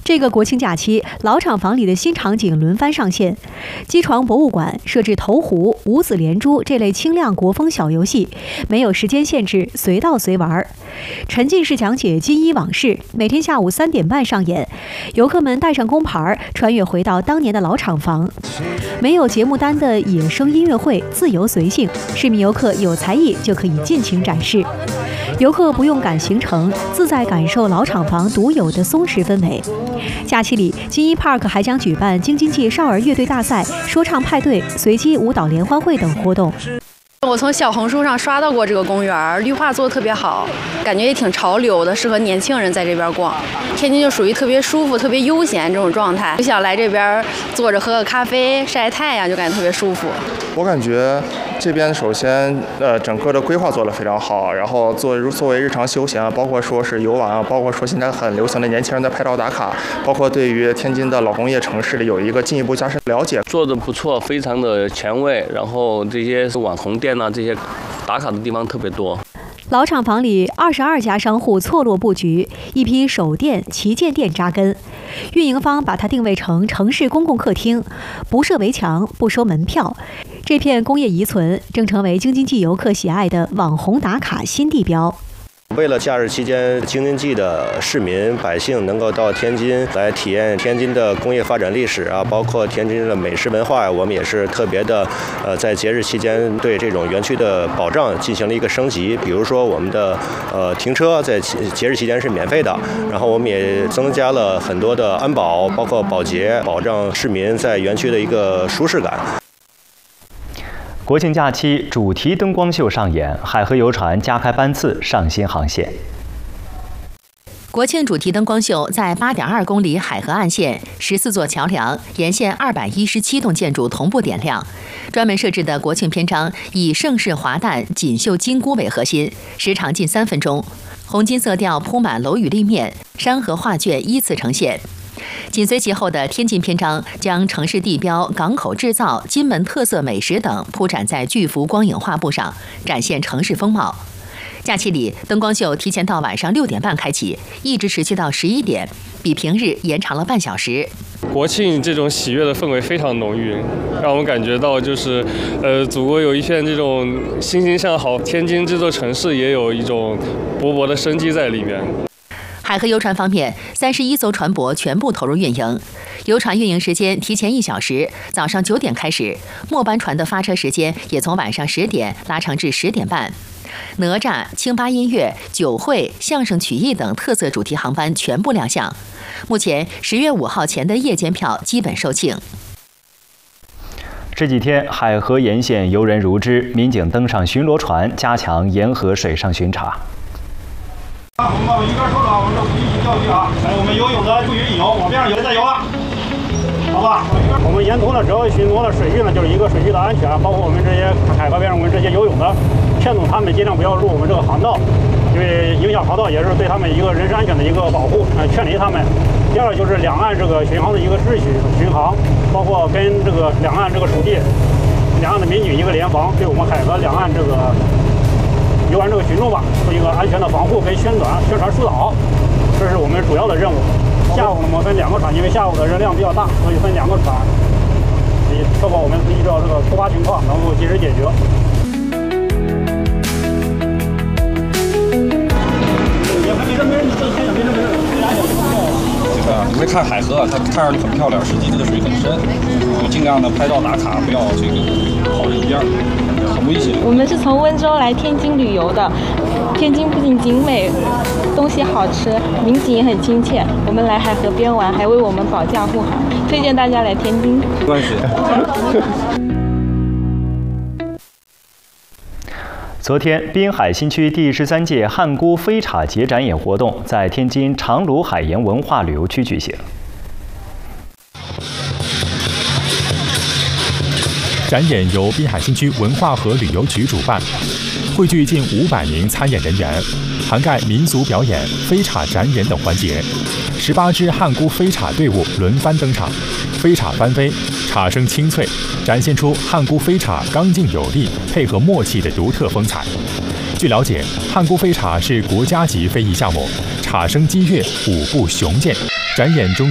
这个国庆假期，老厂房里的新场景轮番上线。机床博物馆设置投壶、五子连珠这类轻量国风小游戏，没有时间限制，随到随玩。沉浸式讲解金一往事，每天下午3点半上演。游客们带上工牌，穿越回到当年的老厂房。没有节目单的野生音乐会，自由随性，市民游客有才艺就可以尽情展示。游客不用赶行程，自在感受老厂房独有的松弛氛围。假期里，金一 Park 还将举办京津冀少儿乐队大赛、说唱派对、随机舞蹈联欢会等活动。 我从小红书上刷到过这个公园，绿化做得特别好，感觉也挺潮流的，适合年轻人在这边逛。天津就属于特别舒服、特别悠闲这种状态，就想来这边坐着喝个咖啡、晒太阳，就感觉特别舒服。 我感觉这边首先整个的规划做得非常好，然后作为日常休闲啊，包括说是游玩啊，包括说现在很流行的年轻人的拍照打卡，包括对于天津的老工业城市里有一个进一步加深了解， 做得不错，非常的前卫。然后这些网红店啊，这些打卡的地方特别多。 老厂房里22家商户错落布局，一批首店、旗舰店扎根。运营方把它定位成城市公共客厅，不设围墙，不收门票。这片工业遗存正成为京津冀游客喜爱的网红打卡新地标。 为了假日期间京津冀的市民百姓能够到天津来体验天津的工业发展历史啊，包括天津的美食文化，我们也是特别的在节日期间对这种园区的保障进行了一个升级。比如说我们的停车在节日期间是免费的，然后我们也增加了很多的安保，包括保洁，保障市民在园区的一个舒适感。 国庆假期主题灯光秀上演，海河游船加开班次上新航线。 国庆主题灯光秀在8.2公里海河岸线14座桥梁沿线217栋建筑同步点亮。专门设置的国庆篇章以盛世华诞、锦绣金菇为核心，时长近3分钟，红金色调铺满楼宇立面，山河画卷依次呈现。紧随其后的天津篇章将城市地标、港口制造、金门特色美食等铺展在巨幅光影画布上，展现城市风貌。假期里，灯光秀提前到晚上6点半开启，一直持续到11点，比平日延长了半小时。 国庆这种喜悦的氛围非常浓郁，让我们感觉到就是祖国有一片这种欣欣向好，天津这座城市也有一种勃勃的生机在里面。 海河游船方面，31艘船舶全部投入运营，游船运营时间提前1小时，早上9点开始，末班船的发车时间也从晚上10点拉长至10点半。哪吒、清吧音乐、酒会、相声曲艺等特色主题航班全部亮相。目前10月5号前的夜间票基本售罄。 这几天，海河沿线游人如织，民警登上巡逻船，加强沿河水上巡查。 我们往一边说了，我们这不允许钓鱼啊！我们游泳的不允许游，往边上游再游了，好吧？我们沿途呢，主要巡逻的水域呢，就是一个水域的安全，包括我们这些海河边上我们这些游泳的，骗动他们尽量不要入我们这个航道，因为影响航道也是对他们一个人身安全的一个保护，劝离他们。第二就是两岸这个巡航的一个秩序巡航，包括跟这个两岸这个属地、两岸的民警一个联防，对我们海河两岸这个游玩这个群众吧，做一个安全的防护跟宣传疏导，这是我们主要的任务。下午呢，我们分2个船，因为下午的人量比较大，所以分2个船，确保我们依照这个突发情况能够及时解决。 你会看海河，它看上去很漂亮，实际这个水很深，就尽量的拍照打卡，不要这个跑这一边，很危险。 我们是从温州来天津旅游的，天津不仅景美，东西好吃，民警也很亲切。我们来海河边玩，还为我们保驾护航，推荐大家来天津。 没关系。 昨天，滨海新区第13届汉沽飞叉节展演活动在天津长芦海盐文化旅游区举行。 展演由滨海新区文化和旅游局主办，汇聚近500名参演人员，涵盖民俗表演、飞叉展演等环节。18支汉沽飞叉队伍轮番登场，飞叉翻飞，叉声清脆，展现出汉沽飞叉刚劲有力、配合默契的独特风采。据了解，汉沽飞叉是国家级非遗项目，叉声激越，舞步雄健。展演中